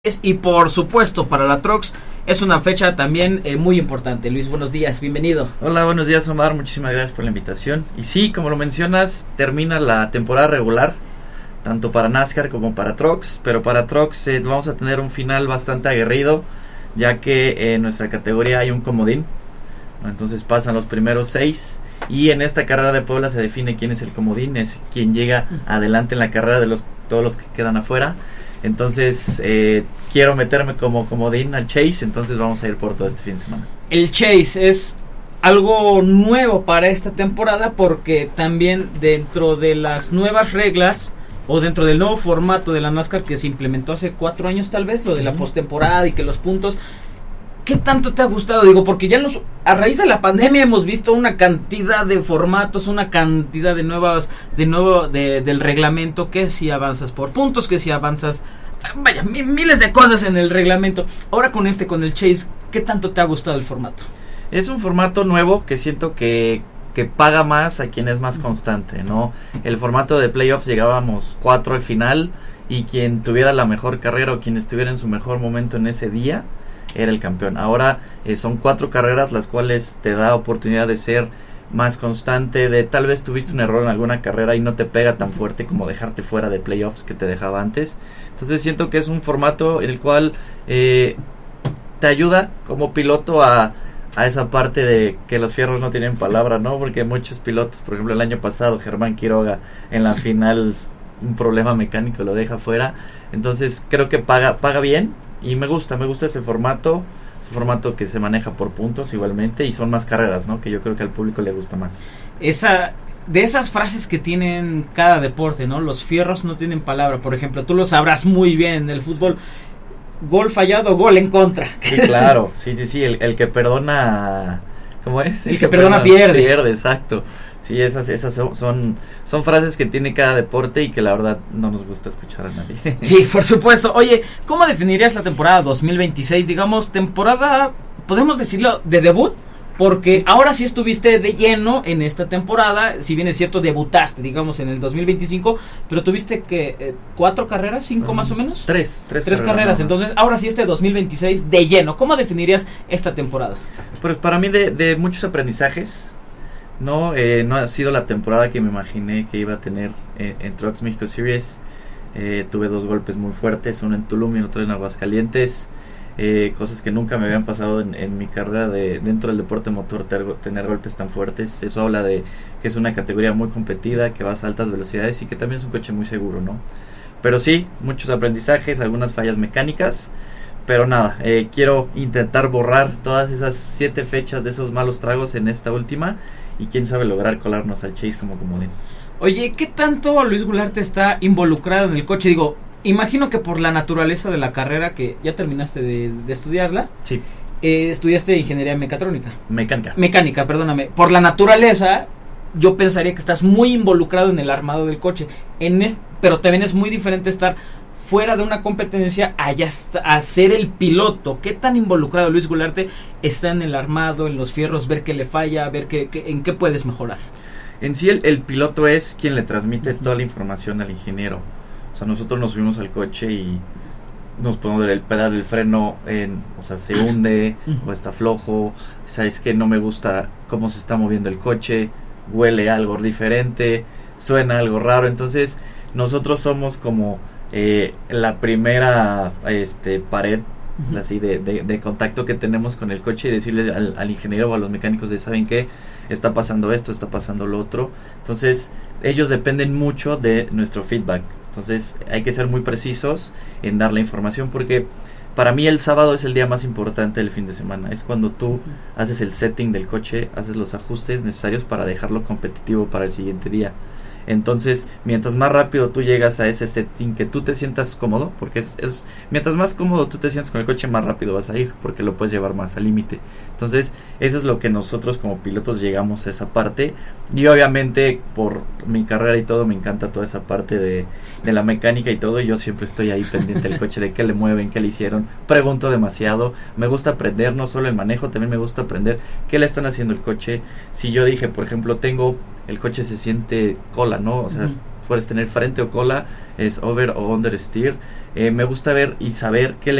Y por supuesto para la Trox es una fecha también muy importante. Luis, buenos días, bienvenido. Hola, buenos días Omar, muchísimas gracias por la invitación. Y sí, como lo mencionas, termina la temporada regular, tanto para NASCAR como para Trox, pero para Trox vamos a tener un final bastante aguerrido, ya que en nuestra categoría hay un comodín, entonces pasan los primeros 6, y en esta carrera de Puebla se define quién es el comodín, es quien llega adelante en la carrera de todos los que quedan afuera. Entonces quiero meterme como comodín al Chase, entonces vamos a ir por todo este fin de semana. El Chase es algo nuevo para esta temporada porque también dentro de las nuevas reglas o dentro del nuevo formato de la NASCAR que se implementó hace 4 años tal vez, lo de la postemporada y que los puntos, ¿qué tanto te ha gustado? Digo, porque ya a raíz de la pandemia hemos visto una cantidad de formatos, una cantidad de del reglamento, que si avanzas por puntos, que si avanzas, vaya, miles de cosas en el reglamento. Ahora con el Chase, ¿qué tanto te ha gustado el formato? Es un formato nuevo que siento que paga más a quien es más constante, ¿no? El formato de playoffs llegábamos 4 al final y quien tuviera la mejor carrera o quien estuviera en su mejor momento en ese día era el campeón. Ahora son 4 carreras, las cuales te da oportunidad de ser más constante, de tal vez tuviste un error en alguna carrera y no te pega tan fuerte como dejarte fuera de playoffs que te dejaba antes. Entonces siento que es un formato en el cual te ayuda como piloto a esa parte de que los fierros no tienen palabra, ¿no? Porque muchos pilotos, por ejemplo el año pasado Germán Quiroga en la final un problema mecánico lo deja fuera. Entonces creo que paga bien. Y me gusta ese formato. Es un formato que se maneja por puntos igualmente y son más carreras, ¿no? Que yo creo que al público le gusta más. De esas frases que tienen cada deporte, ¿no? Los fierros no tienen palabra. Por ejemplo, tú lo sabrás muy bien en el fútbol. Gol fallado, gol en contra. Sí, claro. Sí. El que perdona... ¿Cómo es? El que perdona pierde. Pierde, exacto. Sí, esas son frases que tiene cada deporte y que la verdad no nos gusta escuchar a nadie. Sí, por supuesto. Oye, ¿cómo definirías la temporada 2026? Digamos, temporada, podemos decirlo, de debut, porque ahora sí estuviste de lleno en esta temporada. Si bien es cierto, debutaste, digamos, en el 2025, pero tuviste que 4 carreras, 5 más o menos. 3 carreras. Entonces, ahora sí 2026 de lleno. ¿Cómo definirías esta temporada? Pues para mí de muchos aprendizajes. No ha sido la temporada que me imaginé que iba a tener en Trucks México Series. Tuve 2 golpes muy fuertes, uno en Tulum y otro en Aguascalientes. Cosas que nunca me habían pasado en mi carrera dentro del deporte motor, tener golpes tan fuertes. Eso habla de que es una categoría muy competida, que vas a altas velocidades y que también es un coche muy seguro, ¿no? Pero sí, muchos aprendizajes, algunas fallas mecánicas. Pero nada, quiero intentar borrar todas esas 7 fechas de esos malos tragos en esta última. Y quién sabe lograr colarnos al Chase como comodín. Oye, ¿qué tanto Luis Goulart está involucrado en el coche? Digo, imagino que por la naturaleza de la carrera, que ya terminaste de estudiarla. Sí. Estudiaste ingeniería mecatrónica. Mecánica, perdóname. Por la naturaleza, yo pensaría que estás muy involucrado en el armado del coche. Pero también es muy diferente estar fuera de una competencia a ser el piloto. ¿Qué tan involucrado Luis Goulart está en el armado, en los fierros, ver qué le falla, ver en qué puedes mejorar? En sí el piloto es quien le transmite toda la información al ingeniero. O sea, nosotros nos subimos al coche y nos podemos ver el pedal del freno, se hunde o está flojo. Sabes que no me gusta cómo se está moviendo el coche, huele algo diferente, suena algo raro. Entonces nosotros somos como la primera pared así de contacto que tenemos con el coche y decirle al ingeniero o a los mecánicos de ¿saben qué? Está pasando esto, está pasando lo otro. Entonces ellos dependen mucho de nuestro feedback. Entonces hay que ser muy precisos en dar la información, porque para mí el sábado es el día más importante del fin de semana. Es cuando tú haces el setting del coche, haces los ajustes necesarios para dejarlo competitivo para el siguiente día. Entonces, mientras más rápido tú llegas a ese setting que tú te sientas cómodo, porque mientras más cómodo tú te sientas con el coche, más rápido vas a ir, porque lo puedes llevar más al límite. Entonces, eso es lo que nosotros como pilotos llegamos a esa parte. Y obviamente, por mi carrera y todo, me encanta toda esa parte de la mecánica y todo. Y yo siempre estoy ahí pendiente del coche, de qué le mueven, qué le hicieron. Pregunto demasiado. Me gusta aprender, no solo el manejo, también me gusta aprender qué le están haciendo el coche. Si yo dije, por ejemplo, el coche se siente cola, ¿no? O sea, puedes tener frente o cola, es over o under steer. Me gusta ver y saber qué